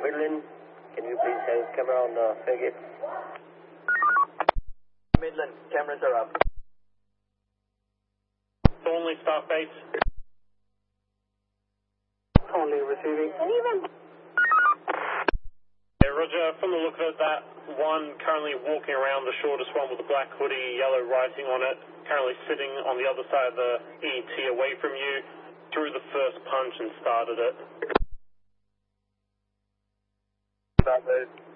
Midland, can you please have camera on Fairgate? Midland, cameras are up. Only start base. Only receiving. Yeah, Roger, from the look of it, that one currently walking around, the shortest one with the black hoodie, yellow writing on it, currently sitting on the other side of the ET away from you, threw the first punch and started it. Start,